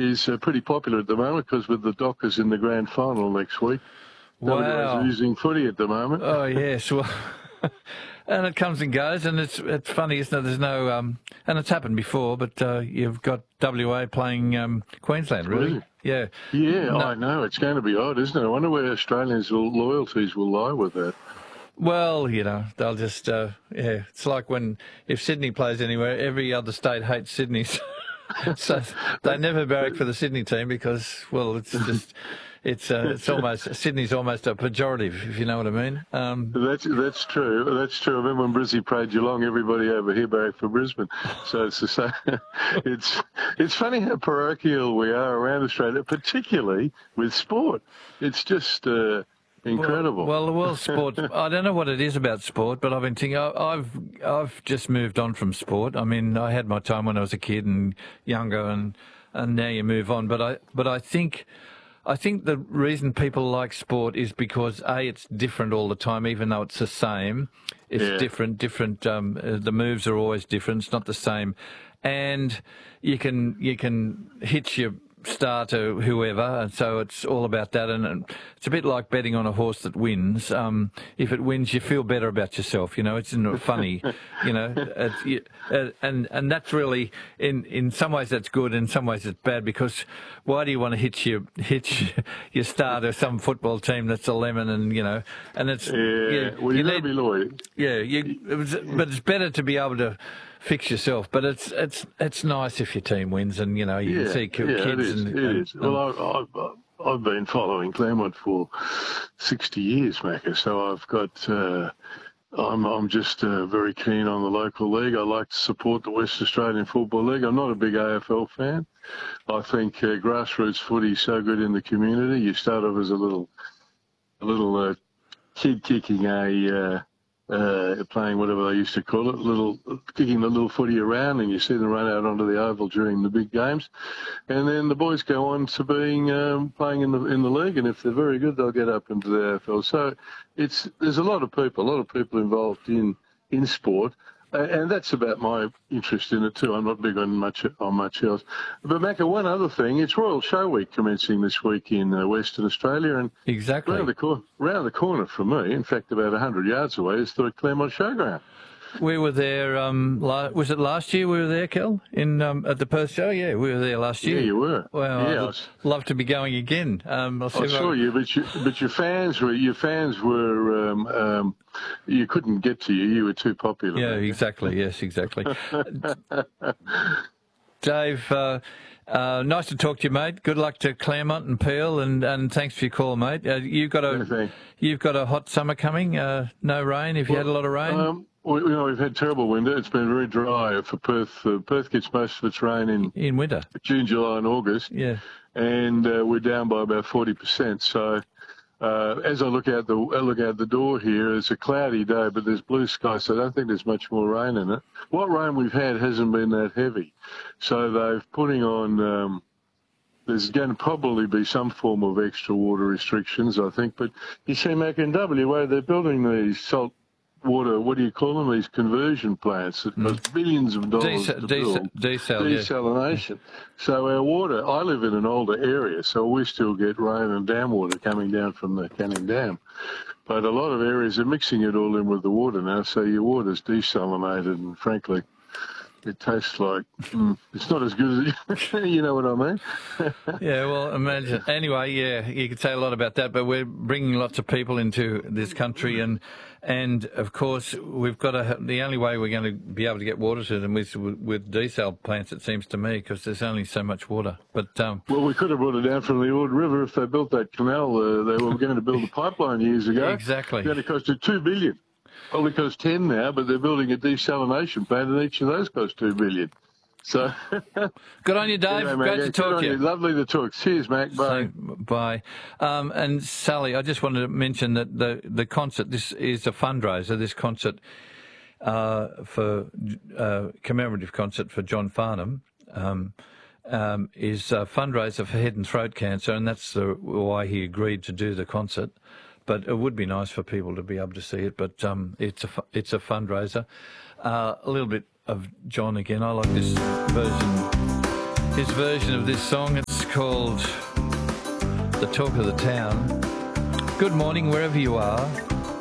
is pretty popular at the moment because with the Dockers in the grand final next week. Wow. WA's losing footy at the moment. Oh, yes. Well, and it comes and goes, and it's funny, isn't it? There's no, and it's happened before, but you've got WA playing Queensland, really. Yeah. Yeah, no. I know. It's going to be odd, isn't it? I wonder where Australians' loyalties will lie with that. Well, they'll just, it's like if Sydney plays anywhere, every other state hates Sydney. So they never barrack for the Sydney team because, well, it's just... It's almost Sydney's almost a pejorative, if you know what I mean. That's true. That's true. I remember when Brizzy played Geelong, everybody over here barracked for Brisbane. So it's the same. It's funny how parochial we are around Australia, particularly with sport. It's just incredible. Well, the world sport. I don't know what it is about sport, but I've been thinking. I've just moved on from sport. I mean, I had my time when I was a kid and younger, and now you move on. But I think the reason people like sport is because it's different all the time, even though it's the same. It's different. The moves are always different. It's not the same, and you can hit your star to whoever, and so it's all about that. And it's a bit like betting on a horse that wins. If it wins, you feel better about yourself. It's funny. And that's really in some ways that's good, in some ways it's bad, because why do you want to hit your star to some football team that's a lemon, and it's well, you need to be loyal. But it's better to be able to fix yourself, but it's nice if your team wins, and you can see kids. It is. Well, I've been following Claremont for 60 years, Macca. So I've got. I'm just very keen on the local league. I like to support the West Australian Football League. I'm not a big AFL fan. I think grassroots footy is so good in the community. You start off as a little kid kicking playing whatever they used to call it, kicking the little footy around, and you see them run out onto the oval during the big games, and then the boys go on to being playing in the league, and if they're very good, they'll get up into the AFL. So there's a lot of people involved in sport. And that's about my interest in it too. I'm not big on much else. But Macca, one other thing, it's Royal Show Week commencing this week in Western Australia, and exactly round the corner from me, in fact about 100 yards away, is the Claremont Showground. We were there. Was it last year we were there, Kel? At the Perth show? Yeah, we were there last year. Yeah, you were. Well, I'd love to be going again. I saw you, but your fans were you couldn't get to you. You were too popular. Yeah, exactly. Yes, exactly. Dave, nice to talk to you, mate. Good luck to Claremont and Peel, and thanks for your call, mate. You've got a hot summer coming. No rain. Have you had a lot of rain? We've had terrible winter. It's been very dry for Perth. Perth gets most of its rain in winter, June, July, and August. Yeah, and we're down by about 40%. So as I look out the door here, it's a cloudy day, but there's blue sky, so I don't think there's much more rain in it. What rain we've had hasn't been that heavy, so they're putting on. There's going to probably be some form of extra water restrictions, I think. But you see, Mac, in WA, they're building these salt water, what do you call them, these conversion plants that cost billions of dollars to build. Desalination. Yeah. So our water, I live in an older area, so we still get rain and dam water coming down from the Canning Dam. But a lot of areas are mixing it all in with the water now, so your water's desalinated, and frankly, it tastes like it's not as good as you know what I mean. Yeah, well, imagine. Anyway, yeah, you could say a lot about that, but we're bringing lots of people into this country, and of course we've got the only way we're going to be able to get water to them is with desal plants, it seems to me, because there's only so much water. But well, we could have brought it down from the Ord River if they built that canal. They were going to build a pipeline years ago. Exactly. It's going to cost $2 billion. Well, it costs 10 now, but they're building a desalination plant, and each of those costs $2 billion. So, good on you, Dave. Anyway, great to talk to you. Lovely to talk. Cheers, Mac. Bye. Bye. And Sally, I just wanted to mention that the concert. This is a fundraiser. This concert for commemorative concert for John Farnham is a fundraiser for head and throat cancer, and that's why he agreed to do the concert. But it would be nice for people to be able to see it. But it's a fundraiser. A little bit of John again. I like this version. His version of this song. It's called The Talk of the Town. Good morning, wherever you are.